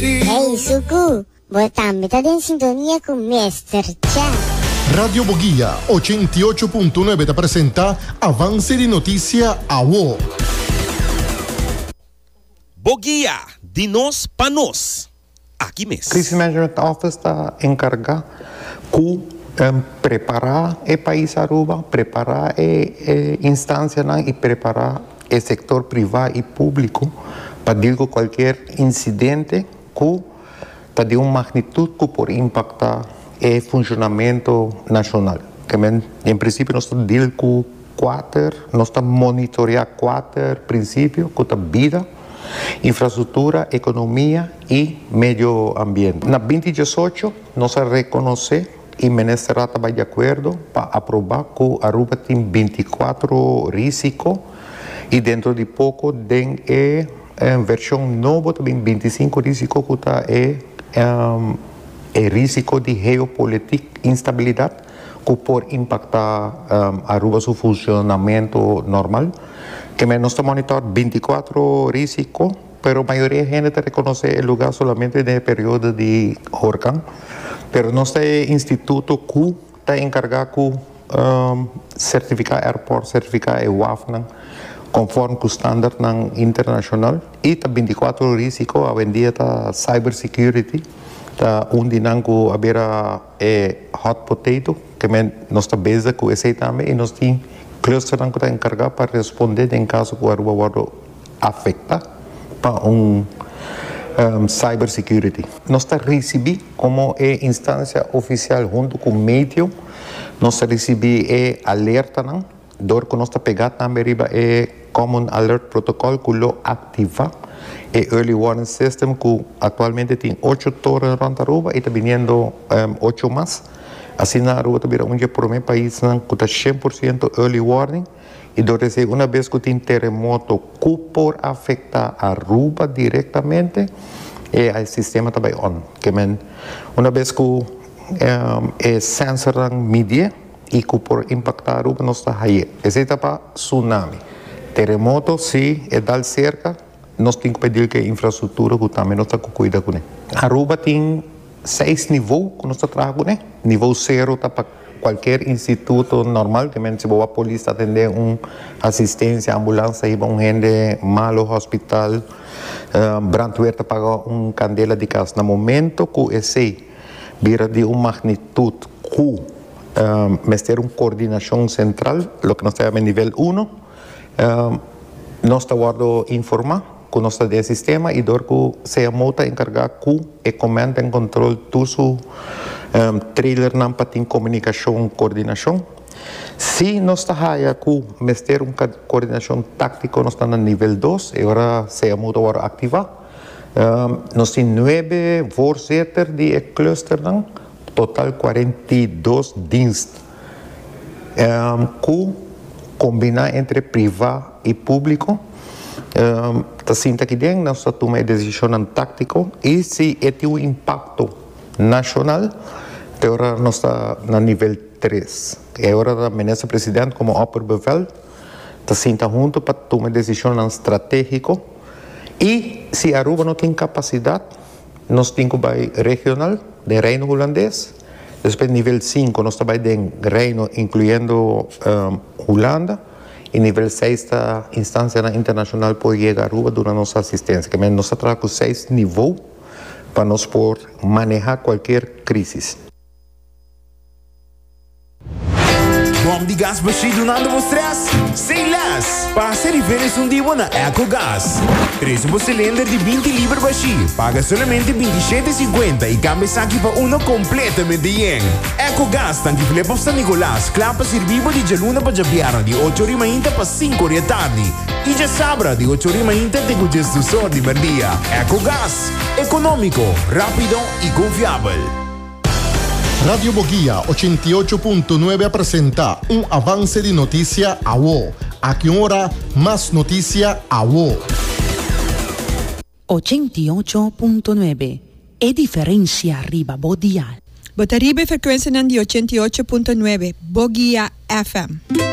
Hey, Suku, voltando en sintonía con Mr. Chat. Radio Boguía 88.9 te presenta Avance de Noticia AWO. Boguía, dinos panos. Aqui mesmo. Crisis Management Office está encarregado de preparar o país Aruba, preparar a instância e preparar o setor privado e público para lidar com qualquer incidente que está de uma magnitude que pode impactar o funcionamento nacional. Em princípio, nós estamos lidando com nós estamos monitoreando 4 princípios, que é vida, infraestrutura, economia e meio ambiente. Na 2018, nós reconhecemos e o Ministério está de acordo para aprovar que a Aruba tem 24 riscos e dentro de pouco tem a versão nova também 25 riscos que está risco de geopolítica, instabilidade que pode impactar Aruba seu funcionamento normal. Que nós estamos monitorando 24 riscos, mas a maioria da gente reconhece o lugar somente no período de huracão. Mas nós temos instituto que está encarregado de certificar aeroporto, certificar o WAFNA, conforme com o standard internacional. E está 24 riscos, a vendia está cybersecurity, está onde não haver hot potato, que nós estamos busy com esse também, e nós temos cluster que está encarregado para responder em caso que o Aruba afeta para cybersecurity. Nós estamos recebendo como instância oficial junto com o meio, nós recebemos alerta, dor que nós estamos pegando também Common Alert Protocol que lo ativa Early Warning System que atualmente tem 8 torres durante Aruba e está vindo 8 mais. Assim na Aruba também é um dos primeiros países que está 100% Early Warning e durante uma vez que tem terremoto que pode afetar a Aruba diretamente o sistema também on. Uma vez que o sensor media e que pode impactar a Aruba nós está aí. Esse é para tsunami. Terremoto, se é dar cerca, nós temos que pedir que a infraestrutura que também nós temos que cuidar com ele. Aruba tem 6 níveis que nós trabalhamos com ele. Nível 0 está para qualquer instituto normal, também se a polícia atender assistência, ambulância, e um gente malo hospital, brandweer paga candela de casa. No momento que esse vira de uma magnitude que mas ter uma coordenação central, o que nós temos em nível 1, nós estamos informar que nós temos o sistema e dor que se a multa encarregada que o comando em controle do trailer não para ter comunicação, coordenação. Se nós estamos aí mas ter uma coordenação tática, nós estamos no nível 2 e agora se a multa vai ativar. Nós temos 9 voorzitters de cluster, total 42 diensten. Que combinar entre privado e público. Está sinta que dentro nós tomamos a decisão tática e se tem um impacto nacional, agora nós estamos no nível 3. E agora o ministro-presidente, como Opperbevel, está sinta junto para tomar decisão estratégica. E se a Aruba não tem capacidade, nós temos que ir regional, de Reino Holandês. Depois, nível 5, nós estamos em Reino, incluindo Holanda. E nível 6, a instância internacional pode chegar a Aruba durante nossa assistência. Que nós trabalhamos com 6 níveis para nós poder manejar qualquer crise. Bom de gás baixo do nada stress? Sem less! Passa diferença na EcoGás. 3 um cilindro de 20 libras baixo. Paga somente 27,50 e cambia aqui para um completamente yen. EcoGás tanque file para San Nicolás. Clapa servivo de geluna para Jabiara de 8h30 para 5h da tarde. E já sabra de 8h30 tem o gesto só de dia. EcoGás. Econômico, rápido e confiável. Radio Boguía 88.9 presenta un avance de noticia AWO. ¿A qué hora más noticia AWO? 88.9 e differenza arriba Bodia. Botaribe frequenza di 88.9 Boguía FM.